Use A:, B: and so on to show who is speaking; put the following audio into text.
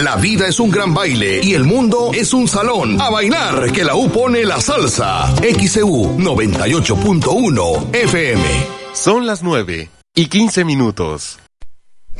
A: La vida es un gran baile y el mundo es un salón. A bailar, que la U pone la salsa. XEU 98.1 FM.
B: Son las 9:15.